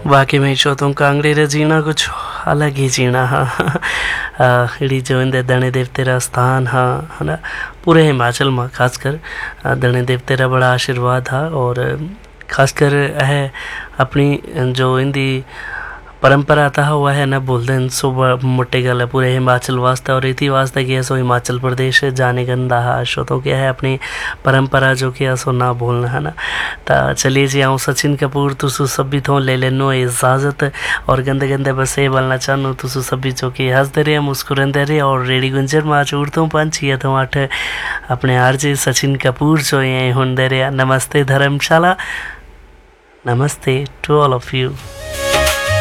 वाकई में चौथों कांगड़े रे जीना कुछ अलग ही जीना हाँ। इड़ी जो इंदे दणे देवते रा स्थान हाँ है ना, पूरे हिमाचल में खासकर दणे देवते रा बड़ा आशीर्वाद हा। और खासकर है अपनी जो इंदी परंपरा था वह है ना बोलते हैं सुबह मोटे गल है पूरे हिमाचल वास्ते और इति वास्ते कि सो हिमाचल प्रदेश जाने गंदा है शो तो क्या है अपनी परंपरा जो कि सो ना भूलना है ना। तो चलिए जी आऊँ सचिन कपूर तुसु सभी थो ले लेनो इजाज़त और गंदे गंदे बस ये बोलना चाहूँ तुसु सभी जो कि हंसते रहे मुस्कुराते रहे और रेडी गुंजर में आज उड़तों पंच या तो आठ अपने आरजे सचिन कपूर जो ये हुंदे रहे। नमस्ते धर्मशाला, नमस्ते टू ऑल ऑफ यू।